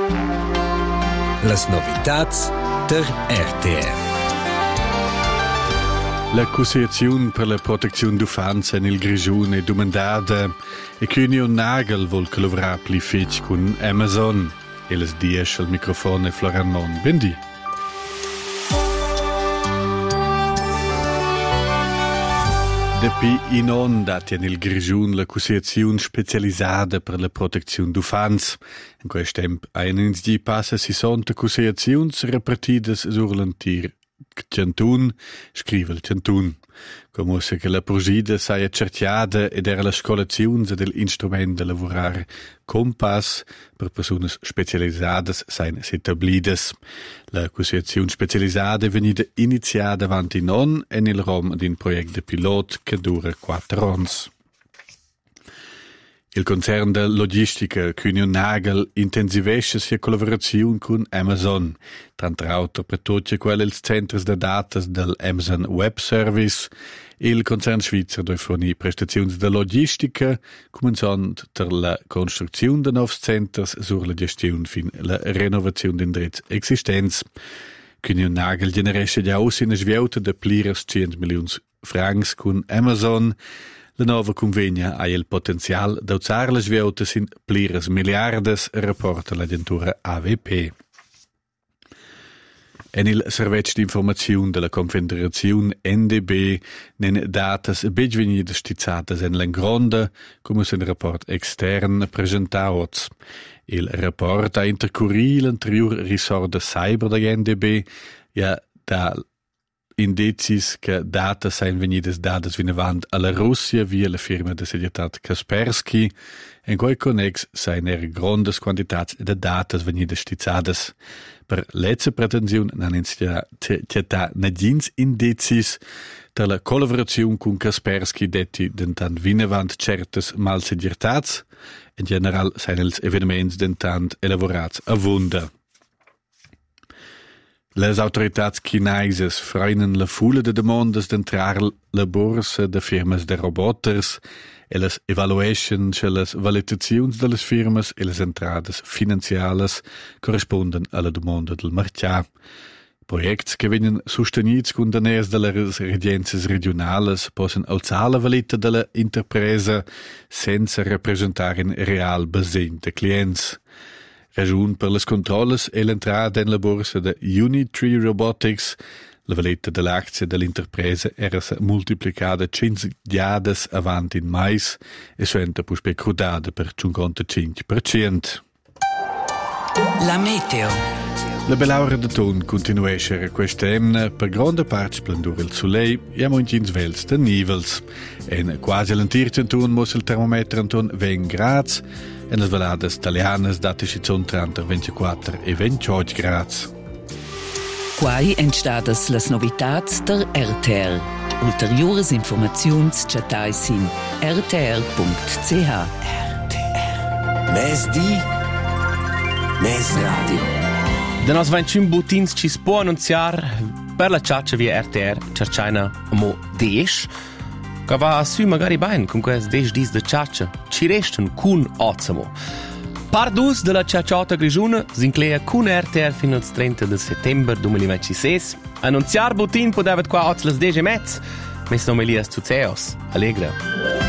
Las novitats der RTR. L'associazione per la protezione d'uffants in il Grigiun è domandata e Cuneo Nagel vuol collaborare più fece con Amazon. E les dies al microfono è Florian Mon. Bendi. Depi in onda tiene il Grigiun l'associazione specializzata per la protezione d'uffants. In questo tempo a un di passa 60 associazioni repartite sur l'antir Cantun, scrive il Cantun. Come se che la prosida sia certiata ed era la scolazione dell'instrumento da lavorare Compass per persone specializzate siano establides. L'associazione specializzata è venuta iniziata avanti non e nel rom di un progetto pilota che dura 4 anni. Il concern de logistica Cuneo Nagel intensivesce sia collaborazione con Amazon, tra l'altro per tutti quelli centri de dati del Amazon Web Service. Il concern svizzero deve fornire prestazioni de logistica, cominciando per la costruzione de nuovi centri sur la gestione fin la renovazione di indrezzi esistenti. Cuneo Nagel generesce già aussi una sviauta de pliras 100 milioni francs con Amazon. La nuova convegna ha il potenziale di usare le sviautas in pliras miliardes, rapporta l'agentura AVP. En il servizio di informazione della Confederazione NDB nen datas bedvenide stizzatas en l'engronda, come se un rapport extern presentaots. Il rapport ha intercurri l'anterior risort de cyber da NDB, ja da indicis che data sain venidas dadas vinavant alla Russia via la firma de segretat Kaspersky, en quei connex sain grandes quantitats de datas venidas stizzadas. Per lezze pretensiun nan instiata nadins indicis da la collaborazione con Kaspersky detti dentant vinavant certes mal segretats, in general sain els evenements dentant elaborats a vunda. Les autoritats chineses freinen la fula de demandes d'entrar la borsa de firmas de roboters e les evaluation che les valutazions de les firmas e les entrades finanziales corrisponden alla domanda del marchà. Projekts che vengono sostenits con daners de las regences regionales possono alzare la valita della interpresa senza rappresentare in real bassin de clients. Ragione per les controlles e l'entrada in la borsa de Unitree Robotics, la valeta dell'azione dell'interpresa era multiplicata 5 diades avanti in mais e suenta pu specrudada per 55%. La meteo. La belaura de ton continua a essere quest'emne per grande parte splendore il soleil e a montins vels de nivels. En quasi all'antir centun mos il termometro anton 20 gradi e le valadas italianas datici son 30, 24 e 28 gradi. Quai entstadas las novitats der RTR. Ulteriores informaziuns chatais in rtr.ch. RTR. Mes di, mes radio. Da nos 21 butins ci si può annunziare per la caccia via RTR cercaina mo 10 che va su magari bene con questi 10 dis de caccia ci restano con ozzamo. Pardus della cacciata grigiuna si inclea con RTR fino al 30 di settembre 2026. Annunziare butin poteva qua oz las 10 e mezz, mes non me lias tu ceos. Allegra.